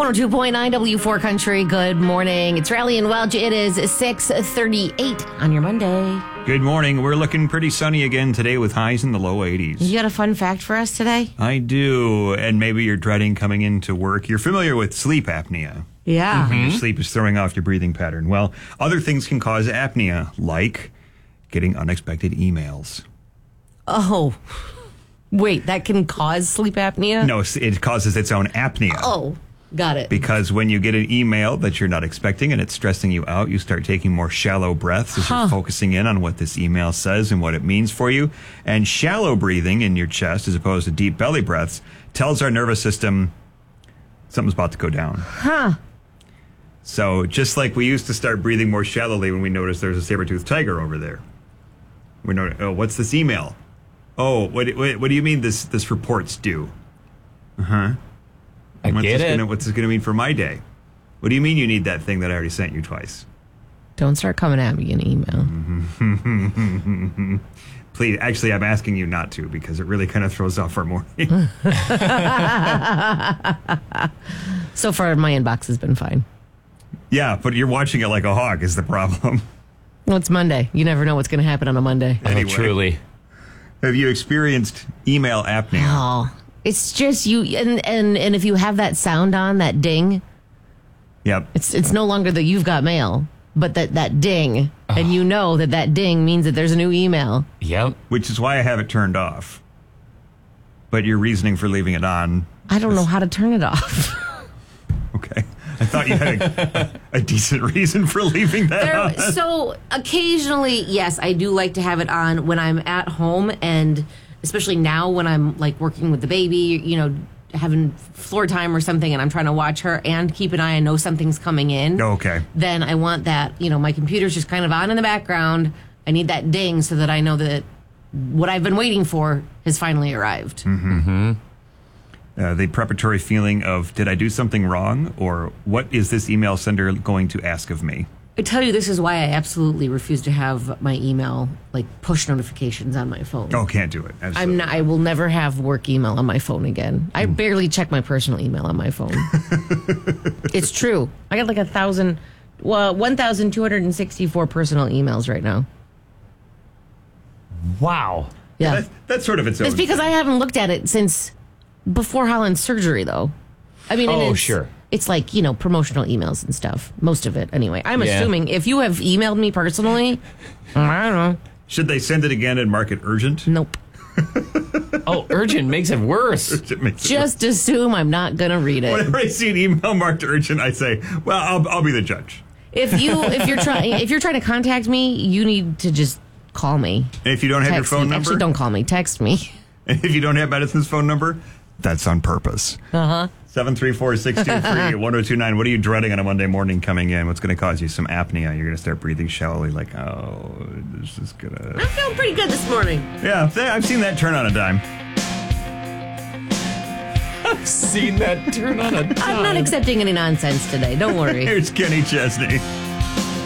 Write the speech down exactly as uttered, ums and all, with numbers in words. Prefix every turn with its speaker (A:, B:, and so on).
A: one oh two point nine W four Country. Good morning. It's Riley and Welch. It is six thirty-eight on your Monday.
B: Good morning. We're looking pretty sunny again today with highs in the low eighties.
A: You got a fun fact for us today?
B: I do. And maybe you're dreading coming into work. You're familiar with sleep apnea.
A: Yeah.
B: When your sleep is throwing off your breathing pattern. Well, other things can cause apnea, like getting unexpected emails.
A: Oh. Wait, that can cause sleep apnea?
B: No, it causes its own apnea.
A: Oh, got it.
B: Because when you get an email that you're not expecting and it's stressing you out, you start taking more shallow breaths as
A: Huh.
B: you're focusing in on what this email says and what it means for you. And shallow breathing in your chest, as opposed to deep belly breaths, tells our nervous system something's about to go down.
A: Huh.
B: So just like we used to start breathing more shallowly when we noticed there's a saber-toothed tiger over there. We know, oh, what's this email? Oh, what, what, what do you mean this, this report's due? Uh-huh.
C: I
B: what's
C: get
B: this
C: it.
B: Gonna, what's this going to mean for my day? What do you mean you need that thing that I already sent you twice?
A: Don't start coming at me in email.
B: Please, actually, I'm asking you not to because it really kind of throws off our morning.
A: So far, my inbox has been fine.
B: Yeah, but you're watching it like a hawk is the problem.
A: Well, it's Monday. You never know what's going to happen on a Monday.
B: Anyway.
C: Oh, truly.
B: Have you experienced email apnea?
A: Oh, it's just you. And, and, and if you have that sound on, that ding,
B: Yep.
A: it's it's no longer that you've got mail, but that, that ding. And you know that that ding means that there's a new email.
C: Yep.
B: Which is why I have it turned off. But your reasoning for leaving it on.
A: I don't know how to turn it off.
B: Okay. I thought you had a, a decent reason for leaving that
A: There,
B: on.
A: so occasionally, yes, I do like to have it on when I'm at home, and especially now when I'm like working with the baby, you know, having floor time or something, and I'm trying to watch her and keep an eye and know something's coming in.
B: Okay.
A: Then I want that, you know, my computer's just kind of on in the background. I need that ding so that I know that what I've been waiting for has finally arrived.
B: Mm-hmm. Uh, the preparatory feeling of, did I do something wrong? Or what is this email sender going to ask of me?
A: I tell you, this is why I absolutely refuse to have my email, like push notifications on my phone.
B: Oh, can't do it. Absolutely.
A: I'm not, I will never have work email on my phone again. I barely check my personal email on my phone. It's true. I got like a thousand, well, one thousand two hundred sixty-four personal emails right now.
C: Wow.
A: Yeah.
B: That's, that's sort of its own
A: It's because
B: thing.
A: I haven't looked at it since before Holland's surgery, though. I mean, and
C: Oh,
A: it's,
C: sure.
A: It's like, you know, promotional emails and stuff. Most of it, anyway. I'm
C: Yeah.
A: assuming if you have emailed me personally, I don't know.
B: Should they send it again and mark it urgent?
A: Nope.
C: Oh, urgent makes it worse.
B: It makes it-
A: Just assume I'm not going to read it.
B: Whenever I see an email marked urgent, I say, well, I'll, I'll be the judge.
A: If you if you're trying if you're trying to contact me, you need to just call me.
B: And if you don't have
A: Text
B: your phone
A: me.
B: number,
A: Actually, don't call me. Text me.
B: and if you don't have Madison's phone number, that's on purpose.
A: Uh huh.
B: seven three four, six two three, one oh two nine. What are you dreading on a Monday morning coming in? What's going to cause you some apnea? You're going to start breathing shallowly like, oh, this is going to...
A: I'm feeling pretty good this morning.
B: Yeah, th- I've seen that turn on a dime.
C: I've seen that turn on a dime.
A: I'm not accepting any nonsense today. Don't worry.
B: Here's Kenny Chesney.